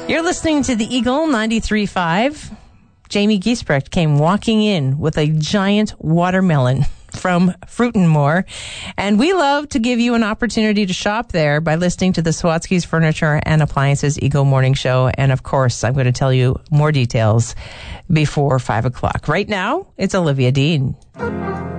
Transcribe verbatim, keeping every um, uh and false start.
You're listening to the Eagle ninety-three point five. Jamie Giesbrecht came walking in with a giant watermelon from Fruit and More. And we love to give you an opportunity to shop there by listening to the Sawatsky's Furniture and Appliances Eagle Morning Show. And of course, I'm going to tell you more details before five o'clock. Right now, it's Olivia Dean.